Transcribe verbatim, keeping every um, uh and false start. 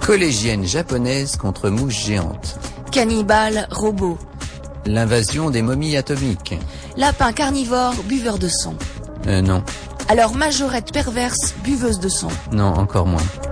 Collégienne japonaise contre mouche géante. Cannibale robot. L'invasion des momies atomiques. Lapin carnivore buveur de sang. Euh, non. Alors majorette perverse buveuse de sang. Non, encore moins.